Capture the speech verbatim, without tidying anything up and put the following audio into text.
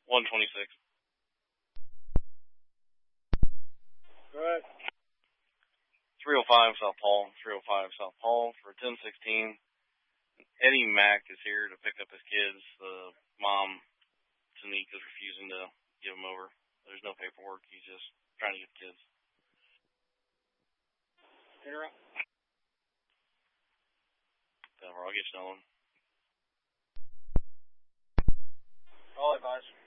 one twenty-six. All right. three oh five South Paul, three oh five South Paul for ten sixteen. Eddie Mack is here to pick up his kids. The mom, Tanique, is refusing to give him over. There's no paperwork. He's just trying to get the kids. Interrupt. Denver, I'll get you on. All advised.